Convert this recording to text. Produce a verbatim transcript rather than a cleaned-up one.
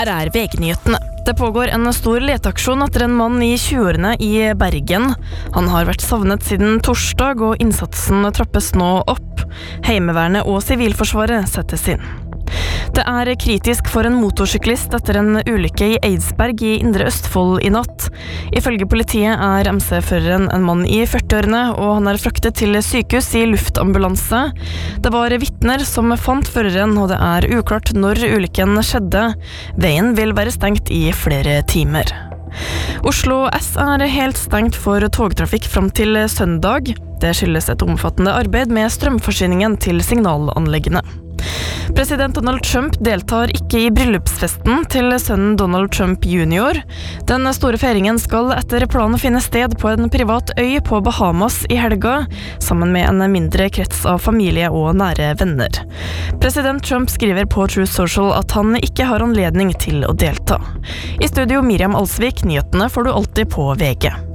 Her er V G-nyhetene. Det pågår en stor leteaksjon etter en mann i tjueårene i Bergen. Han har vært savnet siden torsdag, og innsatsen trappes nå opp. Heimevernet og Sivilforsvaret settes inn. Det er kritisk for en motorsyklist etter en ulykke i Eidsberg i Indre Østfold i natt. Ifølge politiet er M C-føreren en mann i førtiårene, og han er fraktet til sykehus i luftambulanse. Det var vitner som fant føreren, og det er uklart når ulykken skjedde. Veien vil være stengt i flere timer. Oslo S er helt stengt for togtrafikk fram til søndag. Det skyldes et omfattende arbeid med strømforsyningen til signalanleggene. President Donald Trump deltar ikke i bryllupsfesten til sønnen Donald Trump junior. Den store feiringen skal etter planen finne sted på en privat øy på Bahamas i helga, sammen med en mindre krets av familie og nære venner. President Trump skriver på Truth Social at han ikke har anledning til å delta. I studio Miriam Alsvik, nyhetene får du alltid på V G.